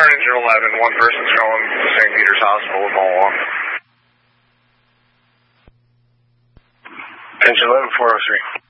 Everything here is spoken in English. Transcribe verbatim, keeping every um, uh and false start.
engine eleven, one person's going to Saint Peter's Hospital with all along. Engine eleven, four oh three.